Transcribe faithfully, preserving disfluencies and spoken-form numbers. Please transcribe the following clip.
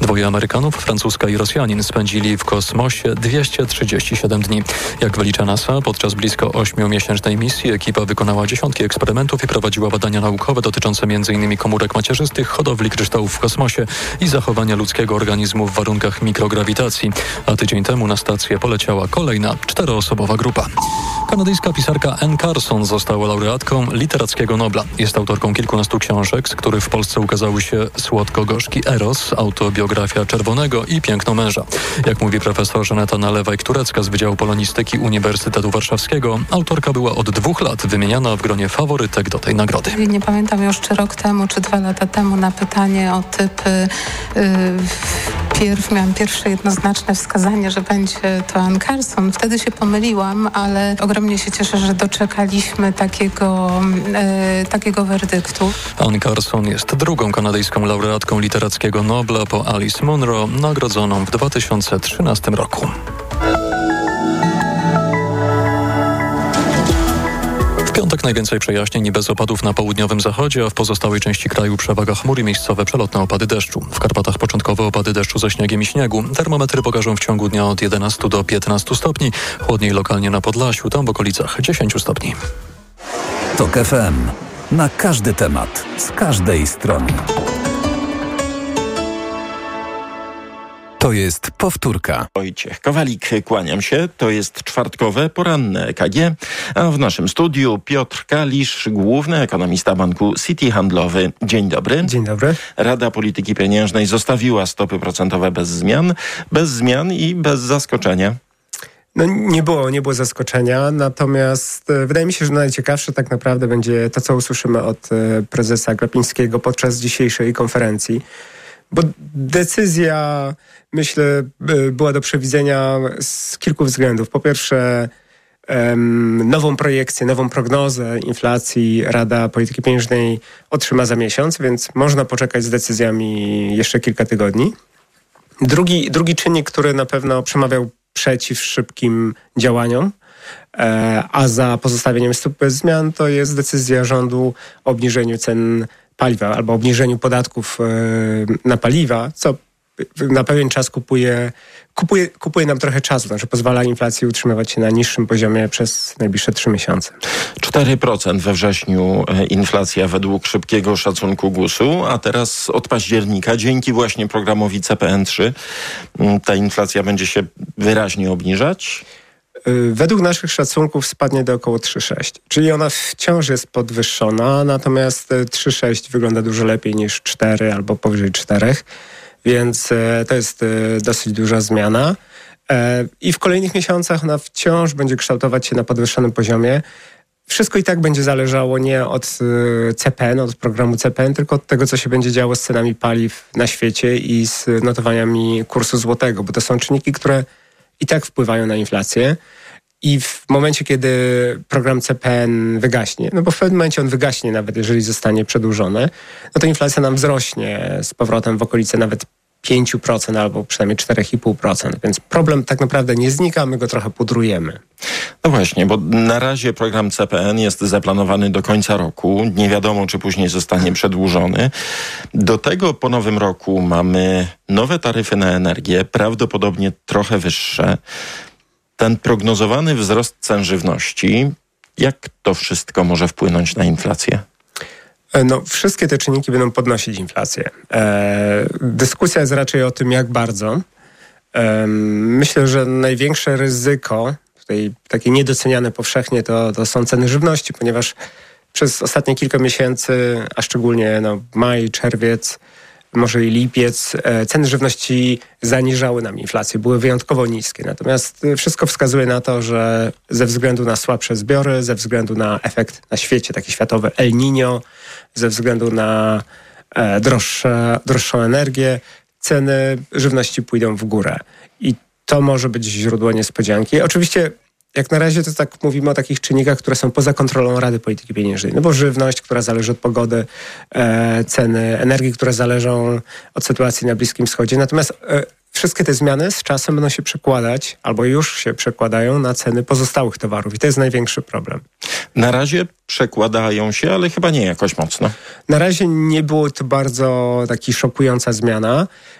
Dwoje Amerykanów, Francuska i Rosjanin, spędzili w kosmosie dwieście trzydzieści siedem dni. Jak wylicza NASA, podczas blisko ośmiomiesięcznej misji ekipa wykonała dziesiątki eksperymentów i prowadziła badania naukowe dotyczące m in komórek macierzystych, hodowli kryształów w kosmosie i zachowania ludzkiego organizmu w warunkach mikrograwitacji. A tydzień temu na stację poleciała kolejna czteroosobowa grupa. Kanadyjska pisarka Anne Carson została laureatką Literackiego Nobla. Jest autorką kilkunastu książek, z których w Polsce ukazały się Słodko-gorzki Eros, autobiografia Czerwonego i Piękno męża. Jak mówi profesor Żaneta Nalewaj-Turecka z Wydziału Polonistyki Uniwersytetu Warszawskiego, autorka była od dwóch lat wymieniana w gronie faworytek do tej nagrody. Nie pamiętam już, czy rok temu, czy dwa lata temu na pytanie o typ yy, pierw miałam pierwsze jednoznaczne wskazanie, że będzie to Anne Carson. Wtedy się pomyliłam, ale ogromnie się cieszę, że doczekaliśmy takiego, yy, takiego werdyktu. Anne Carson jest drugą kanadyjską laureatką Literackiego Nobla po Alice Munro, nagrodzoną w dwa tysiące trzynastym roku. W piątek najwięcej przejaśnień i bez opadów na południowym zachodzie, a w pozostałej części kraju przewaga chmur i miejscowe przelotne opady deszczu. W Karpatach początkowe opady deszczu ze śniegiem i śniegu. Termometry pokażą w ciągu dnia od jedenastu do piętnastu stopni. Chłodniej lokalnie na Podlasiu, tam w okolicach dziesięciu stopni. TOK F M. Na każdy temat, z każdej strony. To jest powtórka. Wojciech Kowalik, kłaniam się. To jest czwartkowe, poranne E K G. A w naszym studiu Piotr Kalisz, główny ekonomista banku Citi Handlowy. Dzień dobry. Dzień dobry. Rada Polityki Pieniężnej zostawiła stopy procentowe bez zmian. Bez zmian i bez zaskoczenia. No nie było, nie było zaskoczenia, natomiast e, wydaje mi się, że najciekawsze tak naprawdę będzie to, co usłyszymy od e, prezesa Glapińskiego podczas dzisiejszej konferencji. Bo decyzja, myślę, była do przewidzenia z kilku względów. Po pierwsze, nową projekcję, nową prognozę inflacji Rada Polityki Pieniężnej otrzyma za miesiąc, więc można poczekać z decyzjami jeszcze kilka tygodni. Drugi, drugi czynnik, który na pewno przemawiał przeciw szybkim działaniom, a za pozostawieniem stóp bez zmian, to jest decyzja rządu o obniżeniu cen paliwa albo obniżeniu podatków na paliwa, co na pewien czas kupuje, kupuje, kupuje nam trochę czasu, znaczy pozwala inflacji utrzymywać się na niższym poziomie przez najbliższe trzy miesiące. cztery procent we wrześniu inflacja według szybkiego szacunku gusu, a teraz od października dzięki właśnie programowi C P N trzy ta inflacja będzie się wyraźnie obniżać. Według naszych szacunków spadnie do około trzy przecinek sześć, czyli ona wciąż jest podwyższona, natomiast trzy przecinek sześć wygląda dużo lepiej niż cztery albo powyżej czterech, więc to jest dosyć duża zmiana. I w kolejnych miesiącach ona wciąż będzie kształtować się na podwyższonym poziomie. Wszystko i tak będzie zależało nie od C P N, od programu C P N, tylko od tego, co się będzie działo z cenami paliw na świecie i z notowaniami kursu złotego, bo to są czynniki, które i tak wpływają na inflację i w momencie, kiedy program C P N wygaśnie, no bo w pewnym momencie on wygaśnie nawet, jeżeli zostanie przedłużony, no to inflacja nam wzrośnie z powrotem w okolice nawet pięć procent albo przynajmniej cztery i pół procent, więc problem tak naprawdę nie znika, my go trochę pudrujemy. No właśnie, bo na razie program C P N jest zaplanowany do końca roku. Nie wiadomo, czy później zostanie przedłużony. Do tego po nowym roku mamy nowe taryfy na energię, prawdopodobnie trochę wyższe. Ten prognozowany wzrost cen żywności, jak to wszystko może wpłynąć na inflację? No, wszystkie te czynniki będą podnosić inflację. E, dyskusja jest raczej o tym, jak bardzo. E, myślę, że największe ryzyko, tutaj takie niedoceniane powszechnie, to, to są ceny żywności, ponieważ przez ostatnie kilka miesięcy, a szczególnie no, maj, czerwiec, może i lipiec, e, ceny żywności zaniżały nam inflację, były wyjątkowo niskie. Natomiast wszystko wskazuje na to, że ze względu na słabsze zbiory, ze względu na efekt na świecie, taki światowy El Niño, ze względu na e, droższe, droższą energię, ceny żywności pójdą w górę. I to może być źródło niespodzianki. Oczywiście jak na razie to tak mówimy o takich czynnikach, które są poza kontrolą Rady Polityki Pieniężnej. No bo żywność, która zależy od pogody, e, ceny energii, które zależą od sytuacji na Bliskim Wschodzie. Natomiast e, wszystkie te zmiany z czasem będą się przekładać, albo już się przekładają na ceny pozostałych towarów. I to jest największy problem. Na razie przekładają się, ale chyba nie jakoś mocno. Na razie nie było to bardzo taki szokująca zmiana.